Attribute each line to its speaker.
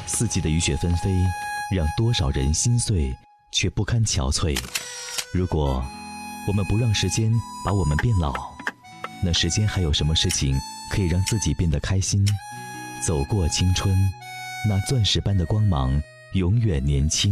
Speaker 1: 四季的雨雪纷飞，让多少人心碎，却不堪憔悴。如果我们不让时间把我们变老，那时间还有什么事情可以让自己变得开心？走过青春，那钻石般的光芒永远年轻。